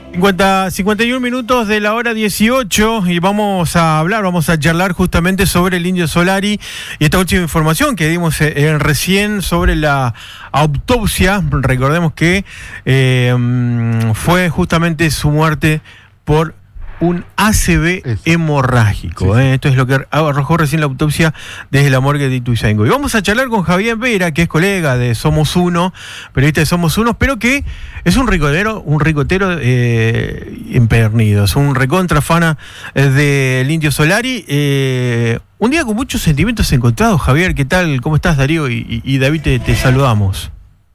51 minutos de la hora 18 y vamos a charlar justamente sobre el Indio Solari y esta última información que dimos recién sobre la autopsia. Recordemos que fue justamente su muerte por un ACV hemorrágico. Sí. Esto es lo que arrojó recién la autopsia desde la morgue de Ituzaingó. Y vamos a charlar con Javier Vera, que es colega de Somos Uno, periodista de Somos Uno, pero que es un ricotero empedernido, es un recontra fana del Indio Solari. Un día con muchos sentimientos encontrados. Javier, ¿qué tal? ¿Cómo estás, Darío? Y David, te saludamos.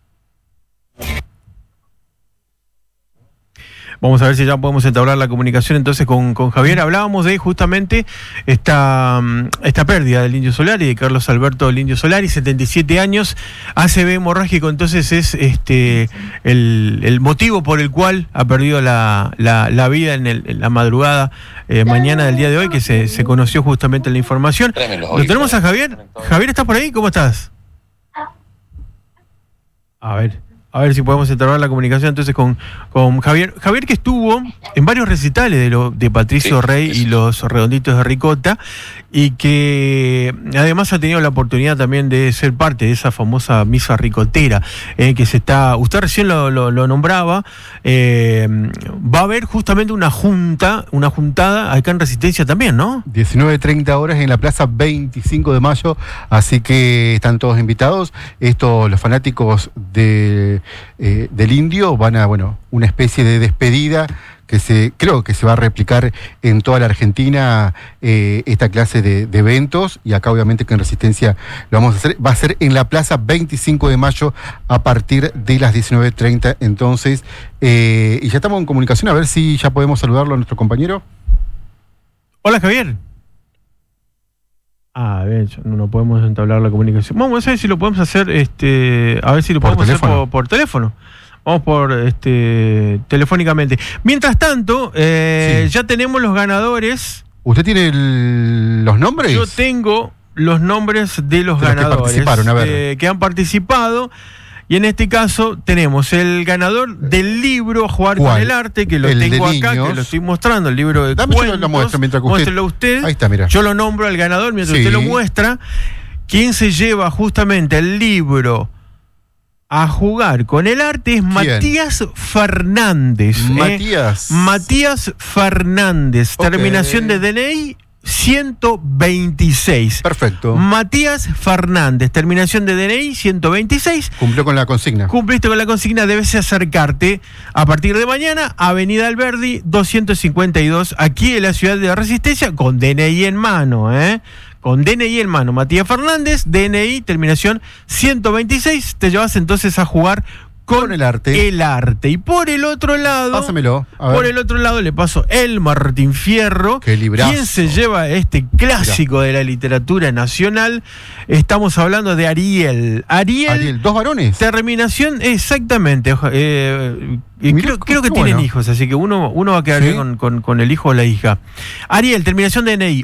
Vamos a ver si ya podemos entablar la comunicación entonces con Javier. Hablábamos de justamente esta pérdida del Indio Solari, de Carlos Alberto del Indio Solari, 77 años, ACV hemorrágico. Entonces es el motivo por el cual ha perdido la vida en la madrugada mañana del día de hoy, que se conoció justamente la información. ¿Lo tenemos a Javier? Javier, ¿estás por ahí? ¿Cómo estás? A ver si podemos entablar la comunicación entonces con Javier. Javier, que estuvo en varios recitales de Patricio Rey y los Redonditos de Ricota, y que además ha tenido la oportunidad también de ser parte de esa famosa misa ricotera que usted recién lo nombraba. Va a haber justamente una juntada acá en Resistencia también, ¿no? 19:30 horas en la Plaza 25 de Mayo, así que están todos invitados. Los fanáticos del Indio van a, una especie de despedida que creo que se va a replicar en toda la Argentina, esta clase de eventos, y acá obviamente que en Resistencia lo vamos a hacer. Va a ser en la Plaza 25 de Mayo a partir de las 19:30 entonces, y ya estamos en comunicación, a ver si ya podemos saludarlo a nuestro compañero. Hola, Javier. A ver, no podemos entablar la comunicación. Vamos a ver si lo podemos hacer, a ver si lo podemos hacer por teléfono. Vamos telefónicamente. Mientras tanto, ya tenemos los ganadores. ¿Usted tiene los nombres? Yo tengo los nombres de los ganadores que han participado. Y en este caso tenemos el ganador del libro Jugar con el Arte, que lo tengo acá, que lo estoy mostrando, el libro de cuentos. Yo lo muestro mientras que muéstrelo usted. Ahí está, mira. Yo lo nombro al ganador mientras usted lo muestra. ¿Quién se lleva justamente el libro A Jugar con el Arte? Es Matías Fernández. Matías Fernández. Okay. Terminación de DNI 126. Perfecto. Matías Fernández, terminación de DNI 126. Cumplió con la consigna. Cumpliste con la consigna, debes acercarte a partir de mañana, Avenida Alberdi 252, aquí en la ciudad de Resistencia, con DNI en mano, Con DNI en mano, Matías Fernández, DNI, terminación 126, te llevas entonces a jugar con el arte. Y por el otro lado, pásamelo. Por el otro lado le paso el Martín Fierro. Qué librazo. ¿Quién se lleva este clásico de la literatura nacional? Estamos hablando de Ariel. Ariel, ¿dos varones? Terminación, exactamente. Creo que tienen hijos, así que uno va a quedar bien con el hijo o la hija. Ariel, terminación de DNI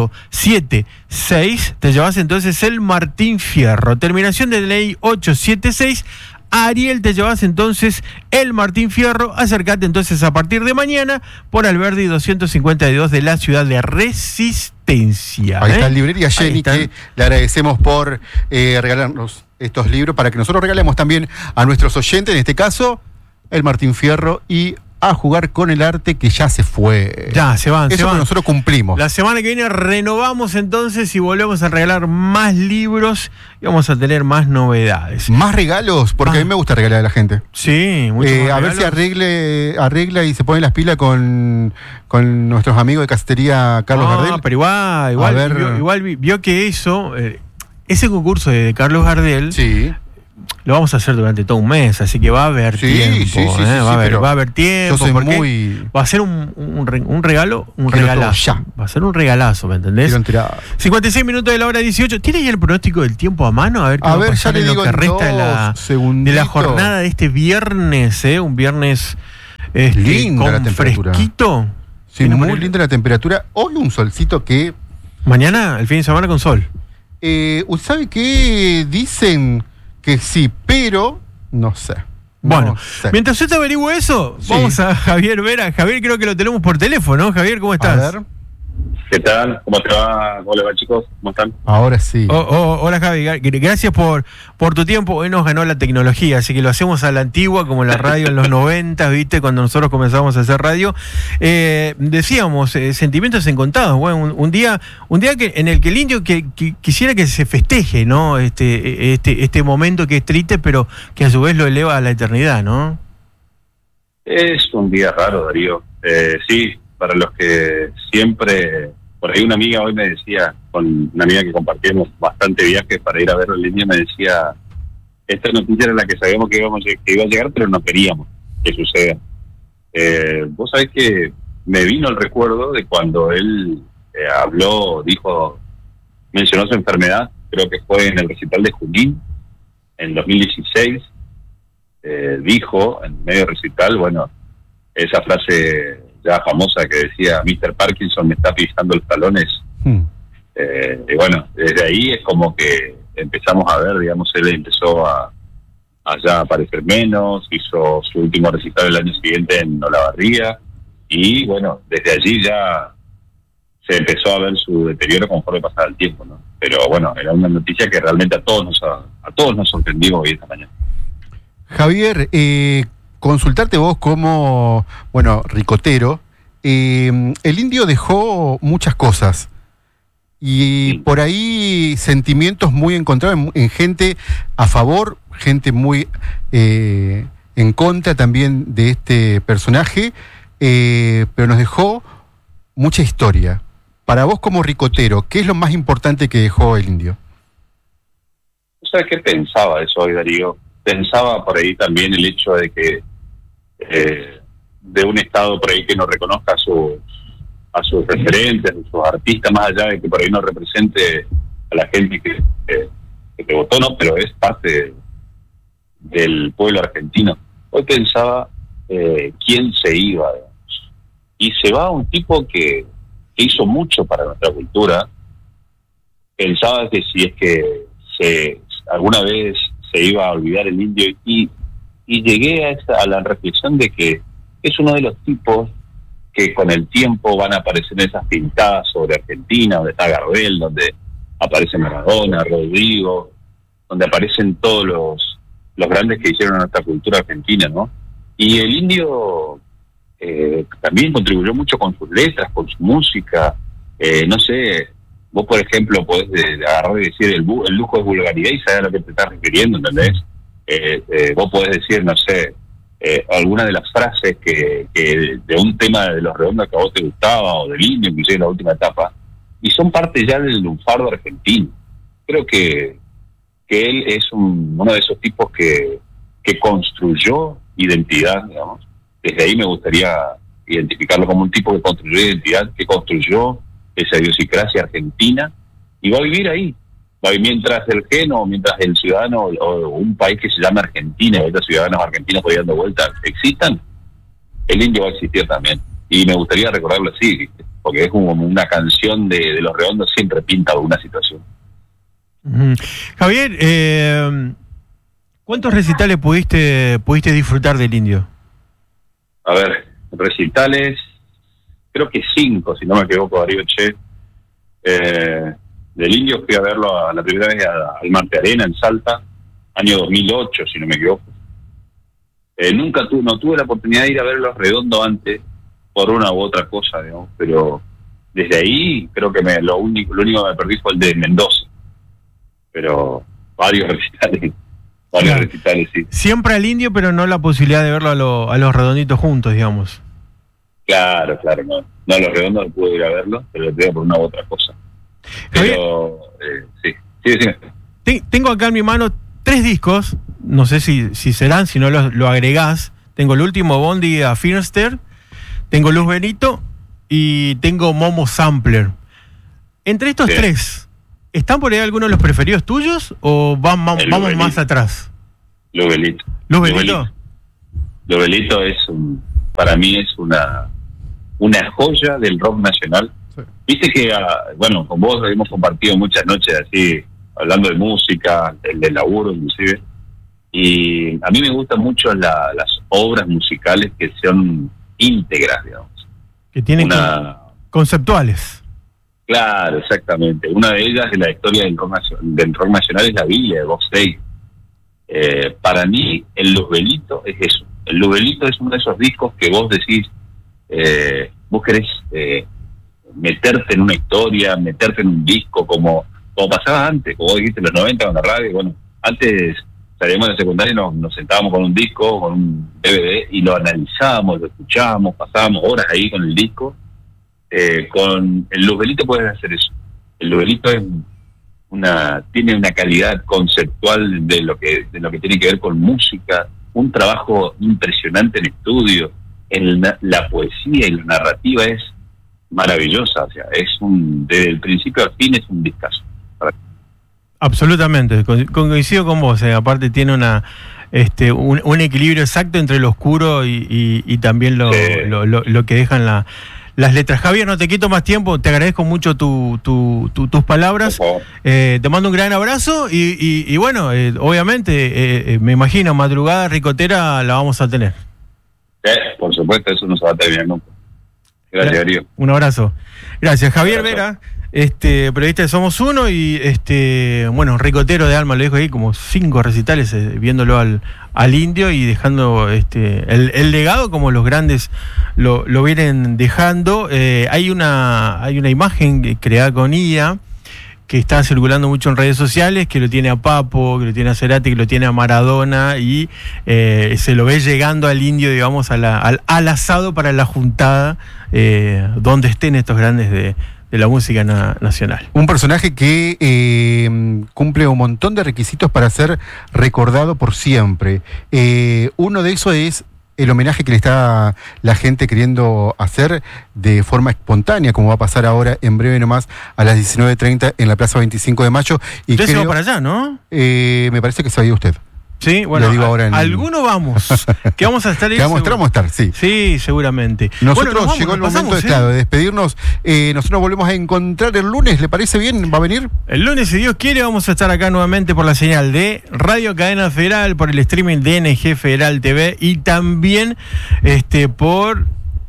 876. Te llevas entonces el Martín Fierro. Terminación de DNI 876. Ariel, te llevas entonces el Martín Fierro. Acércate entonces a partir de mañana por Alberdi 252 de la ciudad de Resistencia. Ahí está Librería Jenny, que le agradecemos por regalarnos estos libros para que nosotros regalemos también a nuestros oyentes, en este caso, el Martín Fierro y A Jugar con el Arte, que ya se fue. Ya, se van. Eso que nosotros cumplimos. La semana que viene renovamos entonces y volvemos a regalar más libros y vamos a tener más novedades. ¿Más regalos? Porque a mí me gusta regalar a la gente. Sí, mucho más a ver si arregla y se pone las pilas con nuestros amigos de Cacetería Carlos Gardel. Pero igual vio que ese concurso de Carlos Gardel. Sí. Lo vamos a hacer durante todo un mes, así que va a haber tiempo. Va a haber tiempo. Va a ser un regalo, regalazo. Va a ser un regalazo, ¿me entendés? 56 minutos de la hora 18. ¿Tiene ya el pronóstico del tiempo a mano? A ver qué va a pasar en lo que resta de la jornada de este viernes, un viernes linda con fresquito. Sí, muy linda la temperatura. Hoy un solcito que... Mañana, el fin de semana con sol. ¿Sabe qué? Dicen que sí, pero no sé. Bueno, mientras usted averigüe eso, vamos a Javier Vera. Javier, creo que lo tenemos por teléfono, ¿no? Javier, ¿cómo estás? A ver. ¿Qué tal? ¿Cómo te va? ¿Cómo le va, chicos? ¿Cómo están? Ahora sí. Hola, Javi. Gracias por tu tiempo. Hoy nos ganó la tecnología, así que lo hacemos a la antigua, como la radio en los 90, ¿viste? Cuando nosotros comenzamos a hacer radio. Decíamos, sentimientos encontrados. Bueno, un día en el que el indio quisiera que se festeje, ¿no? Este momento que es triste, pero que a su vez lo eleva a la eternidad, ¿no? Es un día raro, Darío. Sí. Para los que siempre, por ahí una amiga hoy me decía, con una amiga que compartimos bastante viajes para ir a verlo en línea, me decía, esta noticia era la que sabíamos que iba a llegar, pero no queríamos que suceda. Vos sabés que me vino el recuerdo de cuando él mencionó su enfermedad, creo que fue en el recital de Junín, en 2016, dijo en medio recital, bueno, esa frase ya famosa que decía Mr. Parkinson me está pisando los talones. Y bueno, desde ahí es como que empezamos a ver, digamos, él empezó a ya aparecer menos, hizo su último recital el año siguiente en Olavarría, y bueno, desde allí ya se empezó a ver su deterioro conforme pasaba el tiempo, ¿no? Pero bueno, era una noticia que realmente a todos nos sorprendió hoy esta mañana. Javier, consultarte vos como, ricotero, el indio dejó muchas cosas y por ahí sentimientos muy encontrados en gente a favor, gente muy en contra también de este personaje, pero nos dejó mucha historia. Para vos como ricotero, ¿qué es lo más importante que dejó el indio? ¿Sabes qué pensaba eso hoy, Darío? Pensaba por ahí también el hecho de que de un Estado por ahí que no reconozca a sus referentes, a sus artistas, más allá de que por ahí no represente a la gente que te votó, no, pero es parte del pueblo argentino. Hoy pensaba quién se iba, digamos. Y se va un tipo que hizo mucho para nuestra cultura. Pensaba que si es que alguna vez se iba a olvidar el indio, y llegué a la reflexión de que es uno de los tipos que con el tiempo van a aparecer esas pintadas sobre Argentina, donde está Gardel, donde aparece Maradona, Rodrigo, donde aparecen todos los grandes que hicieron a nuestra cultura argentina, ¿no? Y el indio también contribuyó mucho con sus letras, con su música. No sé, vos por ejemplo podés agarrar y decir el lujo de vulgaridad y sabés a lo que te estás refiriendo, ¿entendés? Vos podés decir, no sé, alguna de las frases que de un tema de Los Redondos que a vos te gustaba, o del indio, inclusive en la última etapa, y son parte ya del lunfardo argentino. Creo que él es uno de esos tipos que construyó identidad, digamos. Desde ahí me gustaría identificarlo como un tipo que construyó identidad, que construyó esa idiosincrasia argentina, y va a vivir ahí. Mientras el geno, mientras el ciudadano o un país que se llama Argentina, y estos ciudadanos argentinos por ahí dando vueltas existan, el indio va a existir también. Y me gustaría recordarlo así, ¿viste? Porque es como una canción de Los Redondos, siempre pinta alguna situación. Javier, ¿cuántos recitales pudiste disfrutar del indio? A ver, recitales, creo que 5, si no me equivoco, Darío Che. Del indio fui a verlo la primera vez al Marte Arena en Salta, año 2008, si no me equivoco. No tuve la oportunidad de ir a ver Los Redondos antes, por una u otra cosa, digamos, pero desde ahí creo que lo único que me perdí fue el de Mendoza. Pero varios recitales, sí. Siempre al indio, pero no la posibilidad de verlo a los Redonditos juntos, digamos. Claro, no, Los Redondos no pude ir a verlo, pero lo tengo por una u otra cosa. Pero, sí. Tengo acá en mi mano 3 discos, no sé si serán, si no lo agregás. Tengo el último Bondi a Finster, tengo Luz Benito y tengo Momo Sampler. Entre estos 3, ¿están por ahí algunos de los preferidos tuyos o vamos más atrás? Luz Benito. ¿Luz Benito? Luz Benito para mí es una joya del rock nacional. Viste que, con vos hemos compartido muchas noches así, hablando de música, de laburo inclusive, Y a mí me gustan mucho las obras musicales que son íntegras, digamos. Que tienen conceptuales. Claro, exactamente. Una de ellas de la historia del rock nacional es la Biblia de Box Day. Para mí, el Luzbelito es eso. El Luzbelito es uno de esos discos que vos decís, vos querés meterte en una historia, meterte en un disco, como pasaba antes, como vos dijiste, en los 90 con la radio. Bueno, antes salíamos de la secundaria y nos sentábamos con un disco, con un DVD, y lo analizábamos, lo escuchábamos, pasábamos horas ahí con el disco. Con el Luzbelito puedes hacer eso. El Luzbelito tiene una calidad conceptual de lo que tiene que ver con música, un trabajo impresionante en estudio, la poesía y la narrativa es maravillosa, o sea, desde el principio al fin es un discazo. Absolutamente, coincido con vos, aparte tiene un equilibrio exacto entre lo oscuro y también lo que dejan las letras. Javier, no te quito más tiempo, te agradezco mucho tus palabras, te mando un gran abrazo y bueno, obviamente, me imagino, madrugada ricotera la vamos a tener. Por supuesto, eso no se va a terminar nunca. Gracias, Darío. Un abrazo. Gracias, Javier Vera, periodista de Somos Uno y bueno, ricotero de alma, lo dijo ahí, como 5 recitales, viéndolo al Indio y dejando el legado como los grandes lo vienen dejando. Hay una imagen creada con IA que está circulando mucho en redes sociales, que lo tiene a Papo, que lo tiene a Cerati, que lo tiene a Maradona, y se lo ve llegando al Indio, digamos, al asado para la juntada, donde estén estos grandes de la música nacional. Un personaje que cumple un montón de requisitos para ser recordado por siempre. Uno de esos es el homenaje que le está la gente queriendo hacer de forma espontánea, como va a pasar ahora en breve nomás a las 19:30 en la Plaza 25 de Mayo. Y usted se va para allá, ¿no? Me parece que se ha ido usted. Sí, bueno, le digo ahora alguno vamos, que vamos a estar ahí. Vamos a estar, sí. Sí, seguramente. Nosotros llegó el momento de despedirnos. Nosotros volvemos a encontrar el lunes, ¿le parece bien? ¿Va a venir? El lunes, si Dios quiere, vamos a estar acá nuevamente por la señal de Radio Cadena Federal, por el streaming de NG Federal TV y también por...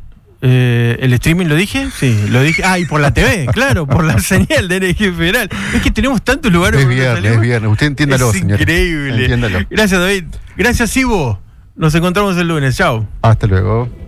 el streaming, ¿lo dije? Sí, lo dije. Y por la TV, claro, por la señal de NG Federal. Es que tenemos tantos lugares. Es viernes. Usted entiéndalo, señor. Increíble. Entiéndalo. Gracias, David. Gracias, Ivo. Nos encontramos el lunes. Chao. Hasta luego.